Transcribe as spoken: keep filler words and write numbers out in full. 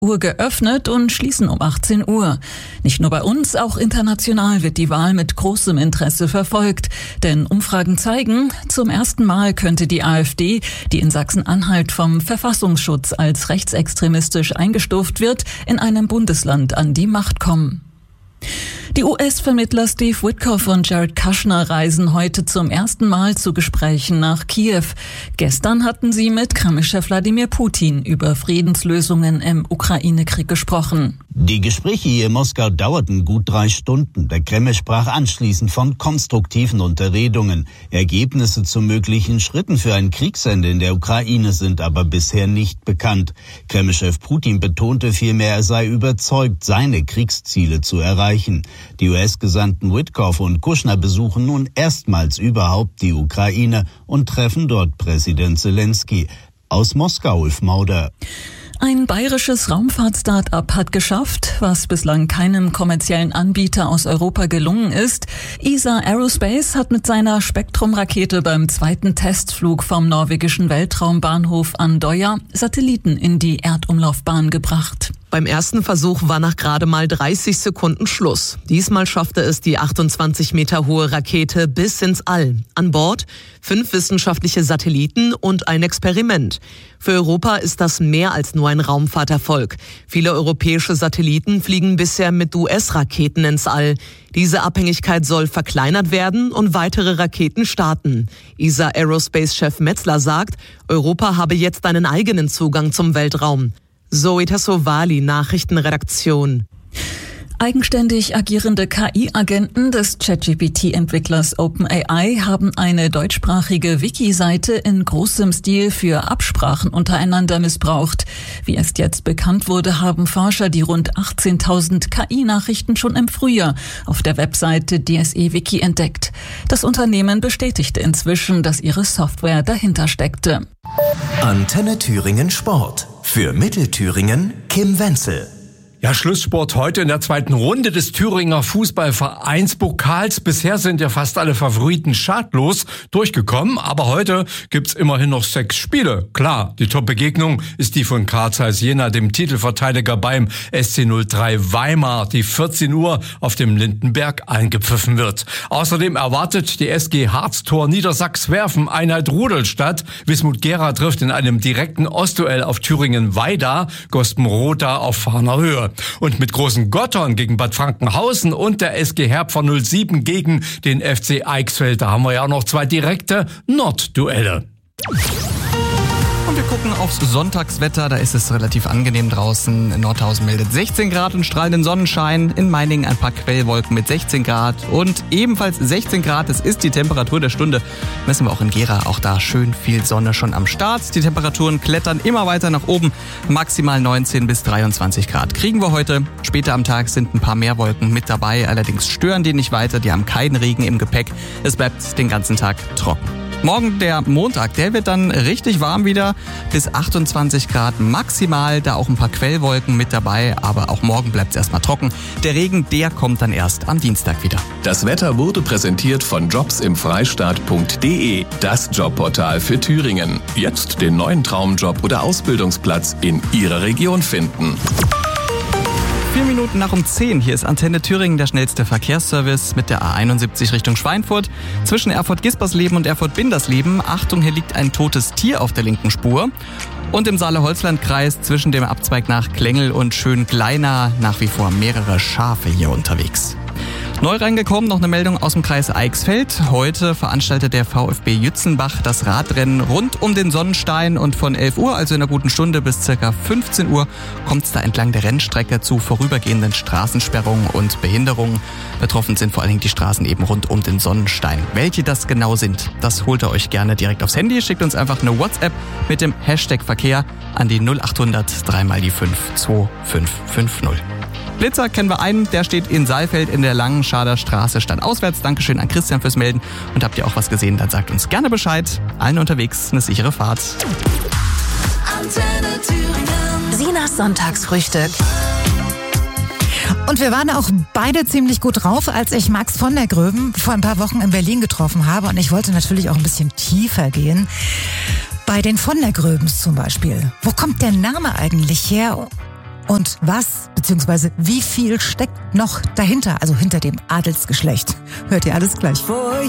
Uhr geöffnet und schließen um achtzehn Uhr. Nicht nur bei uns, auch international wird die Wahl mit großem Interesse verfolgt. Denn Umfragen zeigen, zum ersten Mal könnte die AfD, die in Sachsen-Anhalt vom Verfassungsschutz als rechtsextremistisch eingestuft wird, in einem Bundesland an die Macht kommen. Die U S-Vermittler Steve Witkoff und Jared Kushner reisen heute zum ersten Mal zu Gesprächen nach Kiew. Gestern hatten sie mit Kreml-Chef Wladimir Putin über Friedenslösungen im Ukraine-Krieg gesprochen. Die Gespräche hier in Moskau dauerten gut drei Stunden. Der Kreml sprach anschließend von konstruktiven Unterredungen. Ergebnisse zu möglichen Schritten für ein Kriegsende in der Ukraine sind aber bisher nicht bekannt. Kreml-Chef Putin betonte vielmehr, er sei überzeugt, seine Kriegsziele zu erreichen. Die U S-Gesandten Witkoff und Kushner besuchen nun erstmals überhaupt die Ukraine und treffen dort Präsident Zelensky. Aus Moskau, Ulf Mauder. Ein bayerisches Raumfahrt-Start-up hat geschafft, was bislang keinem kommerziellen Anbieter aus Europa gelungen ist. E S A Aerospace hat mit seiner Spektrum-Rakete beim zweiten Testflug vom norwegischen Weltraumbahnhof Andøya Satelliten in die Erdumlaufbahn gebracht. Beim ersten Versuch war nach gerade mal dreißig Sekunden Schluss. Diesmal schaffte es die achtundzwanzig Meter hohe Rakete bis ins All. An Bord fünf wissenschaftliche Satelliten und ein Experiment. Für Europa ist das mehr als nur ein Raumfahrterfolg. Viele europäische Satelliten fliegen bisher mit U S-Raketen ins All. Diese Abhängigkeit soll verkleinert werden und weitere Raketen starten. E S A Aerospace-Chef Metzler sagt, Europa habe jetzt einen eigenen Zugang zum Weltraum. Zoe Tassovali, Nachrichtenredaktion. Eigenständig agierende K I-Agenten des ChatGPT-Entwicklers OpenAI haben eine deutschsprachige Wiki-Seite in großem Stil für Absprachen untereinander missbraucht. Wie erst jetzt bekannt wurde, haben Forscher die rund achtzehntausend K I-Nachrichten schon im Frühjahr auf der Webseite D S E Wiki entdeckt. Das Unternehmen bestätigte inzwischen, dass ihre Software dahinter steckte. Antenne Thüringen Sport. Für Mittelthüringen Kim Wenzel. Ja, Schlusssport heute in der zweiten Runde des Thüringer Fußballvereinspokals. Bisher sind ja fast alle Favoriten schadlos durchgekommen, aber heute gibt's immerhin noch sechs Spiele. Klar, die Top-Begegnung ist die von Karl Zeiss Jena, dem Titelverteidiger beim S C null drei Weimar, die vierzehn Uhr auf dem Lindenberg eingepfiffen wird. Außerdem erwartet die S G Harztor Niedersachs-Werfen Einheit Rudolstadt. Wismut Gera trifft in einem direkten Ostduell auf Thüringen-Weida, Gospen-Roda auf Fahner Höhe. Und mit Großen Gottorn gegen Bad Frankenhausen und der S G Herpfer null sieben gegen den F C Eichsfeld. Da haben wir ja auch noch zwei direkte Nordduelle. Und wir gucken aufs Sonntagswetter, da ist es relativ angenehm draußen. Nordhausen meldet sechzehn Grad und strahlenden Sonnenschein. In Meiningen ein paar Quellwolken mit sechzehn Grad und ebenfalls sechzehn Grad. Das ist die Temperatur der Stunde. Messen wir auch in Gera, auch da schön viel Sonne schon am Start. Die Temperaturen klettern immer weiter nach oben, maximal neunzehn bis dreiundzwanzig Grad. Kriegen wir heute. Später am Tag sind ein paar mehr Wolken mit dabei, allerdings stören die nicht weiter. Die haben keinen Regen im Gepäck. Es bleibt den ganzen Tag trocken. Morgen der Montag, der wird dann richtig warm wieder, bis achtundzwanzig Grad maximal, da auch ein paar Quellwolken mit dabei, aber auch morgen bleibt es erstmal trocken. Der Regen, der kommt dann erst am Dienstag wieder. Das Wetter wurde präsentiert von jobs im freistaat punkt de, das Jobportal für Thüringen. Jetzt den neuen Traumjob oder Ausbildungsplatz in Ihrer Region finden. Vier Minuten nach um zehn. Hier ist Antenne Thüringen, der schnellste Verkehrsservice mit der A einundsiebzig Richtung Schweinfurt. Zwischen Erfurt-Gispersleben und Erfurt-Bindersleben. Achtung, hier liegt ein totes Tier auf der linken Spur. Und im Saale-Holzland-Kreis zwischen dem Abzweig nach Klengel und Schöngleina nach wie vor mehrere Schafe hier unterwegs. Neu reingekommen, noch eine Meldung aus dem Kreis Eichsfeld. Heute veranstaltet der VfB Jützenbach das Radrennen rund um den Sonnenstein und von elf Uhr, also in einer guten Stunde, bis circa fünfzehn Uhr kommt es da entlang der Rennstrecke zu vorübergehenden Straßensperrungen und Behinderungen. Betroffen sind vor allen Dingen die Straßen eben rund um den Sonnenstein. Welche das genau sind, das holt ihr euch gerne direkt aufs Handy. Schickt uns einfach eine WhatsApp mit dem Hashtag Verkehr an die null achthundert drei mal die fünf zwei fünf fünf null. Blitzer kennen wir einen, der steht in Saalfeld in der Langenscharder Straße, stand auswärts. Dankeschön an Christian fürs Melden. Und habt ihr auch was gesehen, dann sagt uns gerne Bescheid. Allen unterwegs eine sichere Fahrt. Antenne Thüringen. Sinas Sonntagsfrühstück. Und wir waren auch beide ziemlich gut drauf, als ich Max von der Gröben vor ein paar Wochen in Berlin getroffen habe. Und ich wollte natürlich auch ein bisschen tiefer gehen. Bei den von der Gröbens zum Beispiel. Wo kommt der Name eigentlich her? Und was bzw. wie viel steckt noch dahinter, also hinter dem Adelsgeschlecht? Hört ihr alles gleich.